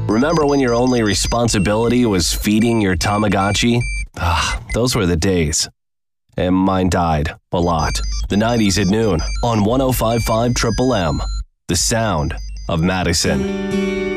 Remember when your only responsibility was feeding your Tamagotchi? Those were the days. And mine died a lot. The 90s at noon on 105.5 Triple M. The sound of Madison.